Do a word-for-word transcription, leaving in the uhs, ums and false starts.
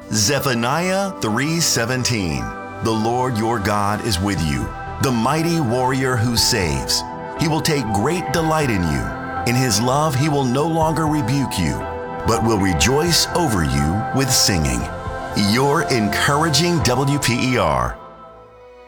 Zephaniah three seventeen. The Lord your God is with you, the mighty warrior who saves. He will take great delight in you. In his love he will no longer rebuke you, but will rejoice over you with singing. Your encouraging W P E R.